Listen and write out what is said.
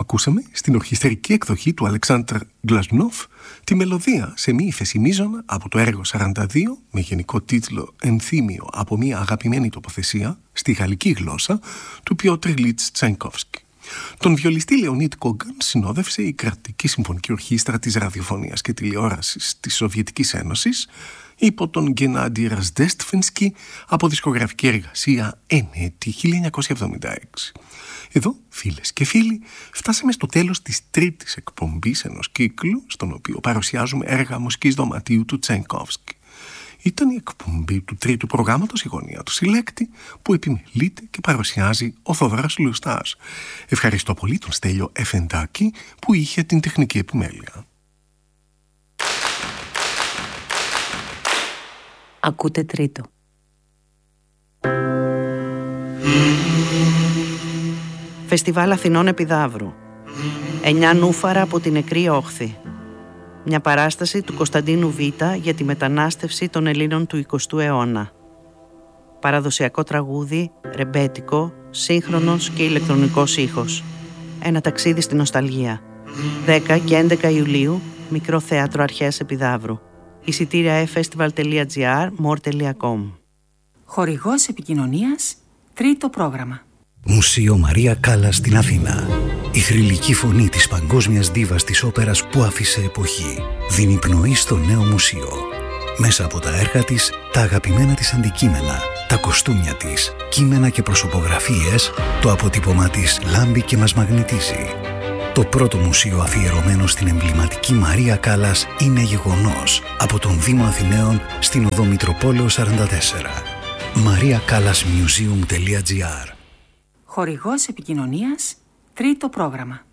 Ακούσαμε στην ορχιστρική εκδοχή του Αλεξάνδρ Γκλαζνόφ τη μελωδία σε μη ύφεση μείζωνα από το έργο 42 με γενικό τίτλο «Ενθύμιο από μια αγαπημένη τοποθεσία» στη γαλλική γλώσσα του Πιότρ Ιλίτς Τσαϊκόφσκι. Τον βιολιστή Λεωνίτ Κόγκαν συνόδευσε η Κρατική Συμφωνική Ορχήστρα της Ραδιοφωνίας και Τηλεόρασης της Σοβιετικής Ένωσης υπό τον Γκενάντι Ραζντέστφινσκι από δισκογραφική εργασία «Ενέτη» 1976. Εδώ, φίλες και φίλοι, φτάσαμε στο τέλος της τρίτης εκπομπής ενός κύκλου, στον οποίο παρουσιάζουμε έργα μουσικής δωματίου του Τσαϊκόφσκι. Ήταν η εκπομπή του τρίτου προγράμματος «Η γωνία του συλλέκτη», που επιμελείται και παρουσιάζει ο Θόδωρας Λουστάς. Ευχαριστώ πολύ τον Στέλιο Εφεντάκη που είχε την τεχνική επιμέλεια. Ακούτε τρίτο. Φεστιβάλ Αθηνών Επιδαύρου. 9 νούφαρα από την νεκρή όχθη. Μια παράσταση του Κωνσταντίνου Β για τη μετανάστευση των Ελλήνων του 20ου αιώνα. Παραδοσιακό τραγούδι, ρεμπέτικο, σύγχρονος και ηλεκτρονικός ήχος. Ένα ταξίδι στην νοσταλγία. 10 και 11 Ιουλίου, Μικρό Θέατρο Αρχαίας Επιδαύρου. Εισιτήρια efestival.gr, more.com. Χορηγός επικοινωνίας, τρίτο πρόγραμμα. Μουσείο Μαρία Κάλλας στην Αθήνα. Η θρυλική φωνή της παγκόσμιας δίβας της όπερας που άφησε εποχή δίνει πνοή στο νέο μουσείο. Μέσα από τα έργα της, τα αγαπημένα της αντικείμενα, τα κοστούμια της, κείμενα και προσωπογραφίες, το αποτύπωμά της λάμπει και μας μαγνητίζει. Το πρώτο μουσείο αφιερωμένο στην εμβληματική Μαρία Κάλλας είναι γεγονός από τον Δήμο Αθηναίων στην οδό Μητροπόλεως 44. mariakallasmuseum.gr. Χορηγός επικοινωνίας, τρίτο πρόγραμμα.